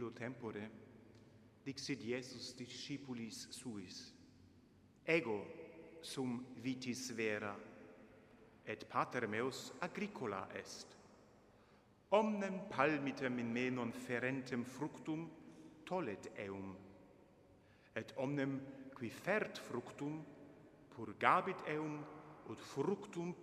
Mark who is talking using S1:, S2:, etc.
S1: illo tempore, dixit Iesus discipulis suis, ego sum vitis vera, et pater meus agricola est. Omnem palmitem in me non ferentem fructum tollet eum, et omnem qui fert fructum purgabit eum ut fructum